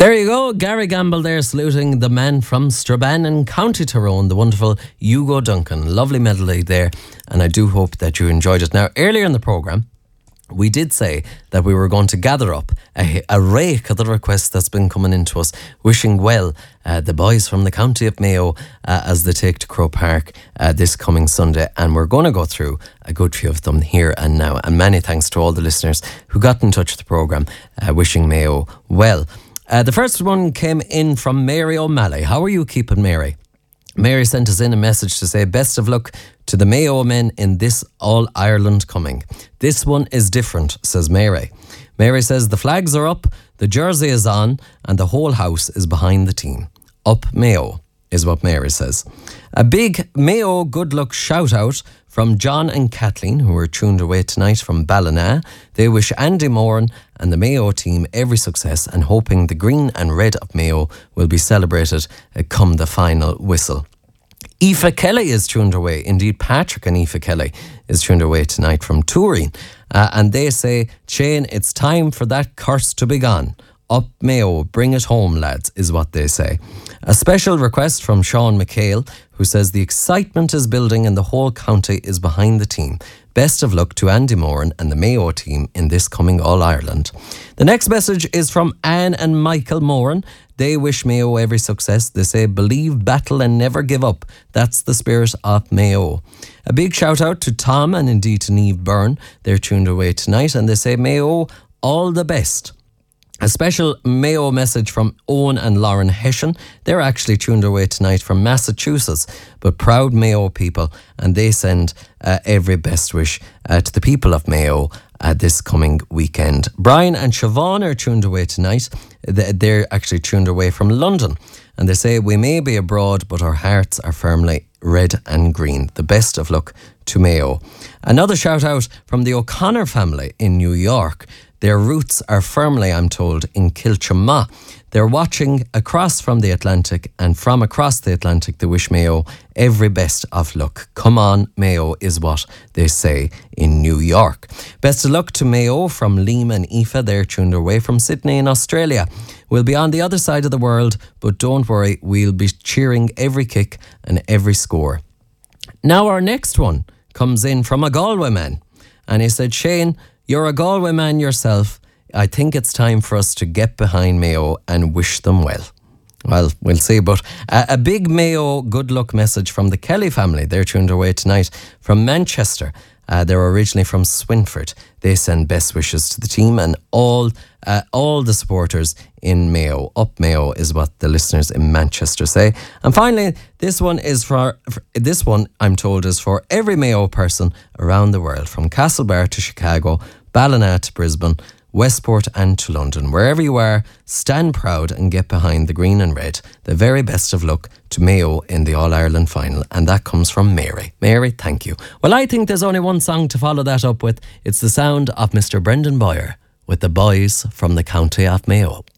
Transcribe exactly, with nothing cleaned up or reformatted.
There you go, Gary Gamble there saluting the man from Strabane in County Tyrone, the wonderful Hugo Duncan. Lovely melody there, and I do hope that you enjoyed it. Now, earlier in the programme, we did say that we were going to gather up a, a rake of the requests that's been coming into us, wishing well uh, the boys from the County of Mayo uh, as they take to Croke Park uh, this coming Sunday. And we're going to go through a good few of them here and now. And many thanks to all the listeners who got in touch with the programme, uh, wishing Mayo well. Uh, the first one came in from Mary O'Malley. How are you keeping, Mary? Mary sent us in a message to say best of luck to the Mayo men in this All-Ireland coming. This one is different, says Mary. Mary says the flags are up, the jersey is on, and the whole house is behind the team. Up Mayo, is what Mary says. A big Mayo good luck shout out from John and Kathleen, who are tuned away tonight from Ballina. They wish Andy Moran and the Mayo team every success and hoping the green and red of Mayo will be celebrated uh, come the final whistle. Aoife Kelly is tuned away. Indeed, Patrick and Aoife Kelly is tuned away tonight from Turin. Uh, and they say, Shane, it's time for that curse to be gone. Up Mayo, bring it home, lads, is what they say. A special request from Sean McHale, who says the excitement is building and the whole county is behind the team. Best of luck to Andy Moran and the Mayo team in this coming All-Ireland. The next message is from Anne and Michael Moran. They wish Mayo every success. They say, believe, battle and never give up. That's the spirit of Mayo. A big shout out to Tom and indeed to Niamh Byrne. They're tuned away tonight and they say, Mayo, all the best. A special Mayo message from Owen and Lauren Hessian. They're actually tuned away tonight from Massachusetts, but proud Mayo people, and they send uh, every best wish uh, to the people of Mayo uh, this coming weekend. Brian and Siobhan are tuned away tonight. They're actually tuned away from London, and they say, we may be abroad, but our hearts are firmly red and green. The best of luck to Mayo. Another shout out from the O'Connor family in New York. Their roots are firmly, I'm told, in Kilchama. They're watching across from the Atlantic, and from across the Atlantic they wish Mayo every best of luck. Come on, Mayo, is what they say in New York. Best of luck to Mayo from Liam and Aoife. They're tuned away from Sydney in Australia. We'll be on the other side of the world, but don't worry, we'll be cheering every kick and every score. Now our next one comes in from a Galway man, and he said, Shane, you're a Galway man yourself. I think it's time for us to get behind Mayo and wish them well. Well, we'll see. But a, a big Mayo good luck message from the Kelly family. They're tuned away tonight from Manchester. Uh, they're originally from Swinford. They send best wishes to the team and all uh, all the supporters in Mayo. Up Mayo is what the listeners in Manchester say. And finally, this one is for, for this one I'm told is for every Mayo person around the world, from Castlebar to Chicago, Ballina to Brisbane, Westport and to London. Wherever you are, stand proud and get behind the green and red. The very best of luck to Mayo in the All-Ireland final. And that comes from Mary. Mary, thank you. Well, I think there's only one song to follow that up with. It's the sound of Mister Brendan Boyer with the boys from the County of Mayo.